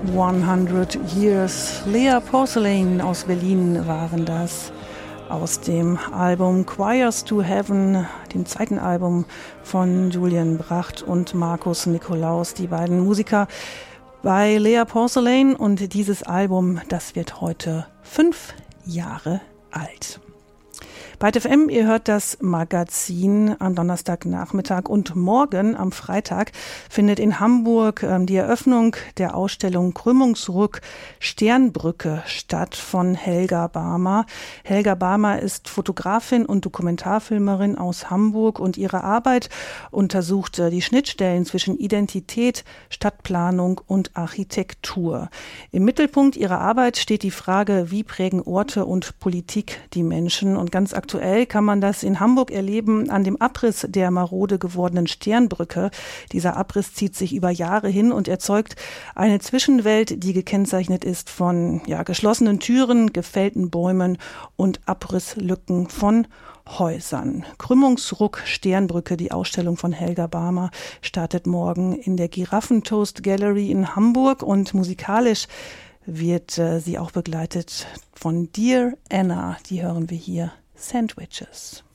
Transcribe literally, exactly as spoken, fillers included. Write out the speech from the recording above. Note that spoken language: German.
hundert Years. Lea Porcelain aus Berlin waren das. Aus dem Album Choirs to Heaven, dem zweiten Album von Julian Bracht und Markus Nikolaus, die beiden Musiker bei Lea Porcelain. Und dieses Album, das wird heute fünf Jahre alt. Bei F M, ihr hört das Magazin am Donnerstagnachmittag, und morgen am Freitag findet in Hamburg ähm, die Eröffnung der Ausstellung Krümmungsrück Sternbrücke statt von Helga Barmer. Helga Barmer ist Fotografin und Dokumentarfilmerin aus Hamburg, und ihre Arbeit untersucht äh, die Schnittstellen zwischen Identität, Stadtplanung und Architektur. Im Mittelpunkt ihrer Arbeit steht die Frage, wie prägen Orte und Politik die Menschen, und ganz aktuell Aktuell kann man das in Hamburg erleben an dem Abriss der marode gewordenen Sternbrücke. Dieser Abriss zieht sich über Jahre hin und erzeugt eine Zwischenwelt, die gekennzeichnet ist von ja, geschlossenen Türen, gefällten Bäumen und Abrisslücken von Häusern. Krümmungsruck Sternbrücke, die Ausstellung von Helga Barmer, startet morgen in der Giraffentoast Gallery in Hamburg, und musikalisch wird äh, sie auch begleitet von Dear Anna. Die hören wir hier. Sandwiches.